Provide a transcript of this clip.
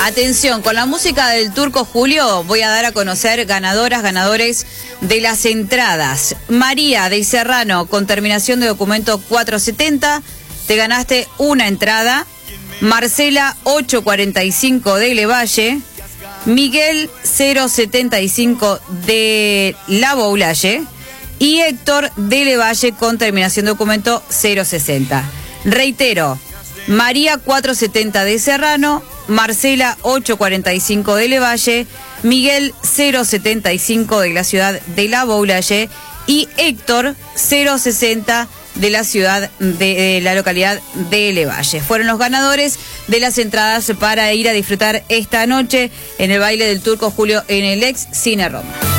Atención, con la música del Turco Julio voy a dar a conocer ganadores de las entradas. María de Serrano, con terminación de documento 470, te ganaste una entrada. Marcela 845 de Levalle. Miguel 075 de La Boulaye. Y Héctor de Levalle con terminación de documento 060. Reitero, María 470 de Serrano, Marcela 845 de Levalle, Miguel 075 de la ciudad de La Boulaye y Héctor 060 de la ciudad de la localidad de Levalle. Fueron los ganadores de las entradas para ir a disfrutar esta noche en el baile del Turco Julio en el ex Cine Roma.